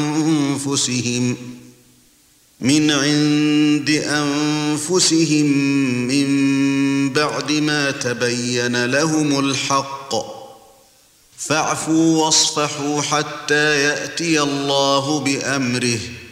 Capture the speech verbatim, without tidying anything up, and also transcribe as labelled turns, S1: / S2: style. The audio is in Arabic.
S1: أنفسهم من عند أنفسهم من بعد ما تبين لهم الحق فاعفوا واصفحوا حتى يأتي الله بأمره